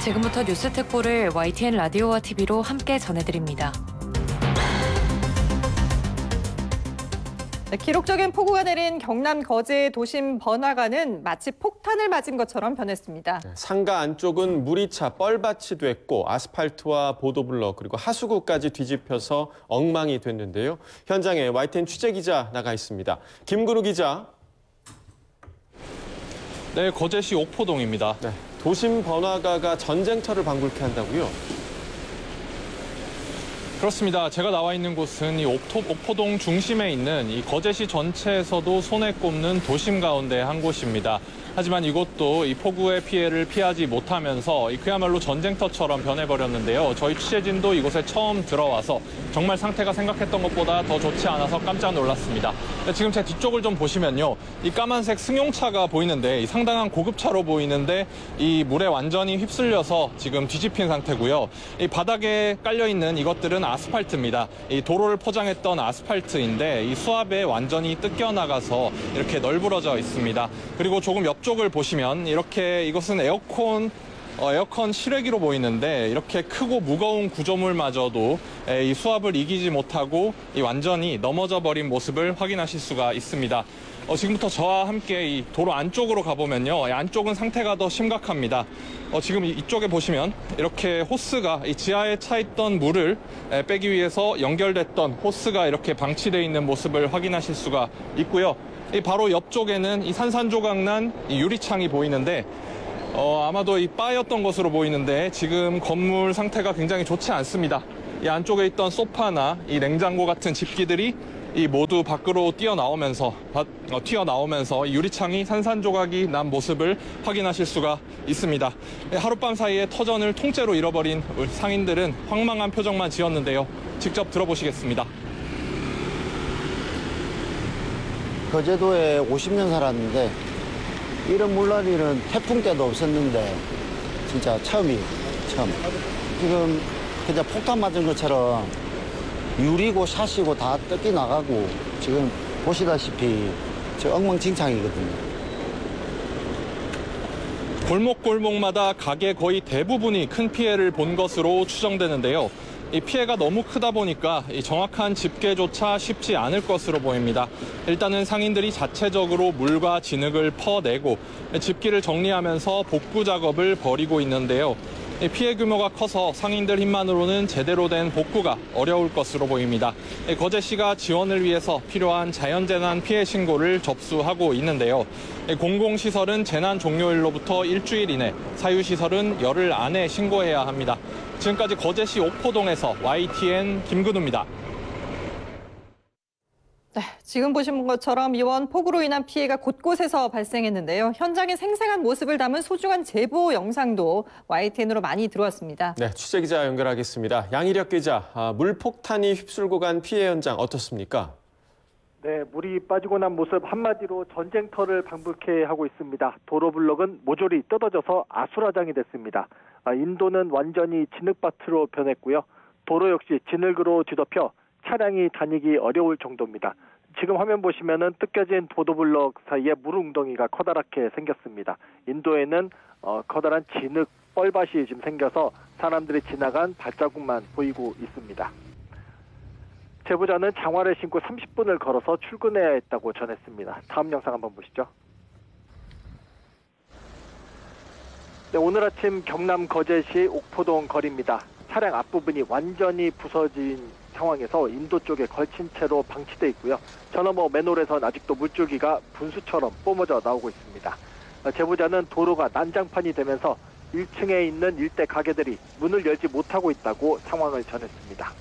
지금부터 뉴스 특보를 YTN 라디오와 TV로 함께 전해드립니다. 네, 기록적인 폭우가 내린 경남 거제의 도심 번화가는 마치 폭탄을 맞은 것처럼 변했습니다. 상가 안쪽은 물이 차 뻘밭이 됐고 아스팔트와 보도블럭 그리고 하수구까지 뒤집혀서 엉망이 됐는데요. 현장에 YTN 취재기자 나가 있습니다. 김근우 기자. 네, 거제시 옥포동입니다. 네, 도심 번화가가 전쟁터를 방불케 한다고요? 그렇습니다. 제가 나와 있는 곳은 이 옥포동 중심에 있는 이 거제시 전체에서도 손에 꼽는 도심 가운데 한 곳입니다. 하지만 이곳도 이 폭우의 피해를 피하지 못하면서 그야말로 전쟁터처럼 변해버렸는데요. 저희 취재진도 이곳에 처음 들어와서 정말 상태가 생각했던 것보다 더 좋지 않아서 깜짝 놀랐습니다. 지금 제 뒤쪽을 좀 보시면요. 이 까만색 승용차가 보이는데 상당한 고급차로 보이는데 이 물에 완전히 휩쓸려서 지금 뒤집힌 상태고요. 이 바닥에 깔려있는 이것들은 아스팔트입니다. 이 도로를 포장했던 아스팔트인데 이 수압에 완전히 뜯겨나가서 이렇게 널브러져 있습니다. 그리고 조금 옆쪽을 보시면 이렇게 이것은 에어컨 실외기로 보이는데 이렇게 크고 무거운 구조물마저도 이 수압을 이기지 못하고 완전히 넘어져 버린 모습을 확인하실 수가 있습니다. 지금부터 저와 함께 이 도로 안쪽으로 가보면요. 안쪽은 상태가 더 심각합니다. 지금 이쪽에 보시면 이렇게 호스가 이 지하에 차 있던 물을 빼기 위해서 연결됐던 호스가 이렇게 방치되어 있는 모습을 확인하실 수가 있고요. 바로 옆쪽에는 이 산산조각난 이 유리창이 보이는데 아마도 이 바였던 것으로 보이는데 지금 건물 상태가 굉장히 좋지 않습니다. 이 안쪽에 있던 소파나 이 냉장고 같은 집기들이 이 모두 밖으로 튀어나오면서 유리창이 산산조각이 난 모습을 확인하실 수가 있습니다. 하룻밤 사이에 터전을 통째로 잃어버린 상인들은 황망한 표정만 지었는데요. 직접 들어보시겠습니다. 거제도에 50년 살았는데 이런 물난리는 태풍 때도 없었는데 진짜 처음. 지금 그냥 폭탄 맞은 것처럼 유리고 샷이고 다 뜯기 나가고 지금 보시다시피 저 엉망진창이거든요. 골목골목마다 가게 거의 대부분이 큰 피해를 본 것으로 추정되는데요. 이 피해가 너무 크다 보니까 이 정확한 집계조차 쉽지 않을 것으로 보입니다. 일단은 상인들이 자체적으로 물과 진흙을 퍼내고 집기를 정리하면서 복구 작업을 벌이고 있는데요. 피해 규모가 커서 상인들 힘만으로는 제대로 된 복구가 어려울 것으로 보입니다. 거제시가 지원을 위해서 필요한 자연재난 피해 신고를 접수하고 있는데요. 공공시설은 재난 종료일로부터 일주일 이내, 사유시설은 열흘 안에 신고해야 합니다. 지금까지 거제시 옥포동에서 YTN 김근우입니다. 네, 지금 보신 것처럼 이번 폭우로 인한 피해가 곳곳에서 발생했는데요. 현장의 생생한 모습을 담은 소중한 제보 영상도 YTN으로 많이 들어왔습니다. 네, 취재기자 연결하겠습니다. 양희력 기자, 물폭탄이 휩쓸고 간 피해 현장 어떻습니까? 네, 물이 빠지고 난 모습 한마디로 전쟁터를 방불케 하고 있습니다. 도로블럭은 모조리 뜯어져서 아수라장이 됐습니다. 인도는 완전히 진흙밭으로 변했고요. 도로 역시 진흙으로 뒤덮여 차량이 다니기 어려울 정도입니다. 지금 화면 보시면은 뜯겨진 보도블럭 사이에 물 웅덩이가 커다랗게 생겼습니다. 인도에는 커다란 진흙 뻘밭이 지금 생겨서 사람들이 지나간 발자국만 보이고 있습니다. 제보자는 장화를 신고 30분을 걸어서 출근해야 했다고 전했습니다. 다음 영상 한번 보시죠. 네, 오늘 아침 경남 거제시 옥포동 거리입니다. 차량 앞부분이 완전히 부서진 상황에서 인도 쪽에 걸친 채로 방치돼 있고요. 저 너머 맨홀에선 아직도 물줄기가 분수처럼 뿜어져 나오고 있습니다. 제보자는 도로가 난장판이 되면서 1층에 있는 일대 가게들이 문을 열지 못하고 있다고 상황을 전했습니다.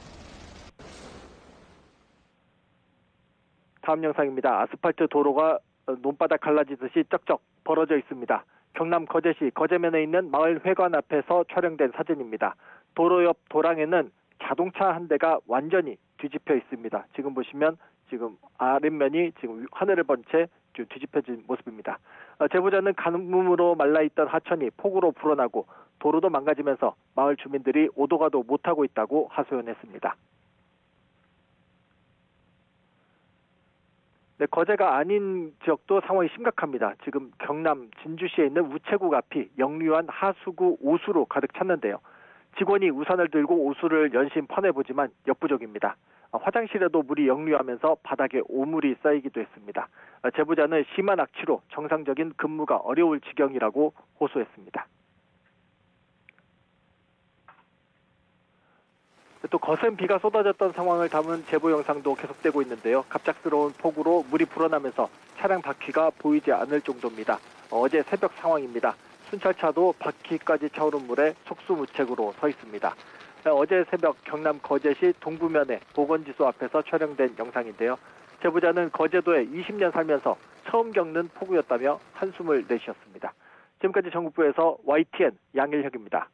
다음 영상입니다. 아스팔트 도로가 논바닥 갈라지듯이 쩍쩍 벌어져 있습니다. 경남 거제시 거제면에 있는 마을 회관 앞에서 촬영된 사진입니다. 도로 옆 도랑에는 자동차 한 대가 완전히 뒤집혀 있습니다. 지금 보시면 지금 아랫면이 지금 하늘을 본 채 뒤집혀진 모습입니다. 제보자는 가뭄으로 말라있던 하천이 폭우로 불어나고 도로도 망가지면서 마을 주민들이 오도 가도 못하고 있다고 하소연했습니다. 네, 거제가 아닌 지역도 상황이 심각합니다. 지금 경남 진주시에 있는 우체국 앞이 역류한 하수구 오수로 가득 찼는데요. 직원이 우산을 들고 오수를 연신 퍼내보지만 역부족입니다. 화장실에도 물이 역류하면서 바닥에 오물이 쌓이기도 했습니다. 제보자는 심한 악취로 정상적인 근무가 어려울 지경이라고 호소했습니다. 또 거센 비가 쏟아졌던 상황을 담은 제보 영상도 계속되고 있는데요. 갑작스러운 폭우로 물이 불어나면서 차량 바퀴가 보이지 않을 정도입니다. 어제 새벽 상황입니다. 순찰차도 바퀴까지 차오른 물에 속수무책으로 서 있습니다. 어제 새벽 경남 거제시 동부면의 보건지소 앞에서 촬영된 영상인데요. 제보자는 거제도에 20년 살면서 처음 겪는 폭우였다며 한숨을 내쉬었습니다. 지금까지 전국부에서 YTN 양일혁입니다.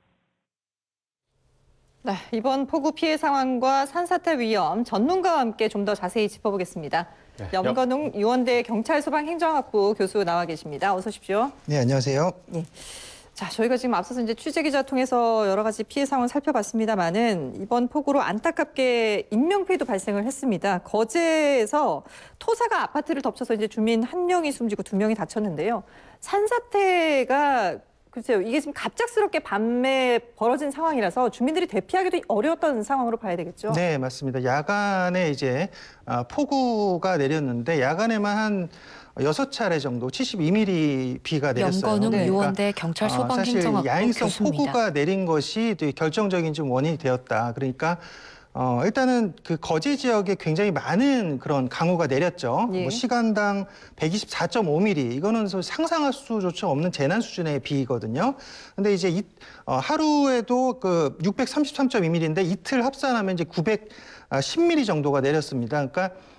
네, 이번 폭우 피해 상황과 산사태 위험 전문가와 함께 좀 더 자세히 짚어보겠습니다. 네, 염건웅 유원대 경찰소방행정학부 교수 나와 계십니다. 어서 오십시오. 네, 안녕하세요. 자, 저희가 지금 앞서서 이제 취재 기자 통해서 여러 가지 피해 상황을 살펴봤습니다만은 이번 폭우로 안타깝게 인명피해도 발생을 했습니다. 거제에서 토사가 아파트를 덮쳐서 이제 주민 1명이 숨지고 2명이 다쳤는데요. 산사태가 글쎄요, 이게 지금 갑작스럽게 밤에 벌어진 상황이라서 주민들이 대피하기도 어려웠던 상황으로 봐야 되겠죠? 네, 맞습니다. 야간에 이제 폭우가 내렸는데 야간에만 한 6차례 정도 72mm 비가 내렸어요. 염건웅 네. 유원대 경찰 사실 소방행정학부 야행성 교수입니다. 폭우가 내린 것이 되게 결정적인 좀 원인이 되었다. 그러니까 일단은 그 거제 지역에 굉장히 많은 그런 강우가 내렸죠. 예. 뭐 시간당 124.5mm 이거는 상상할 수조차 없는 재난 수준의 비거든요. 근데 이제 하루에도 그 633.2mm인데 이틀 합산하면 이제 910mm 정도가 내렸습니다. 그러니까